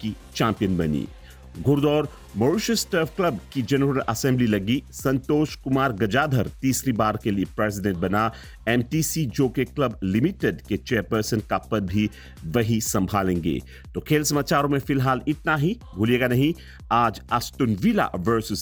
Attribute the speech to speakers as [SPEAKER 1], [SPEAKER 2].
[SPEAKER 1] की चैंपियन बनी। घुड़दौड़ Mauritius turf club की जनरल असेंबली लगी। संतोष कुमार गजाधर तीसरी बार के लिए प्रेसिडेंट बना। एमटीसी जोके क्लब लिमिटेड के चेयरपर्सन का पद भी वही संभालेंगे। तो खेल समाचारों में फिलहाल इतना ही। भूलिएगा नहीं, आज आस्टन विला वर्सेस